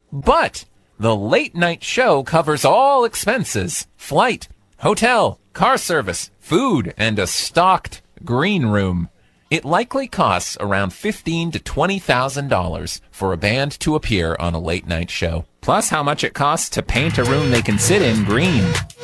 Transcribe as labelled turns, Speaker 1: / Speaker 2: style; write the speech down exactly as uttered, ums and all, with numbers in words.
Speaker 1: But the late night show covers all expenses, flight, hotel, car service, food, and a stocked green room. It likely costs around fifteen to twenty thousand dollars for a band to appear on a late night show. Plus how much it costs to paint a room they can sit in green.